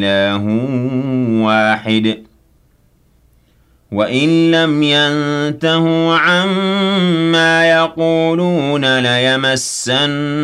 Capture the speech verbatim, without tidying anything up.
إله واحد وإن لم ينتهوا عما يقولون ليمسن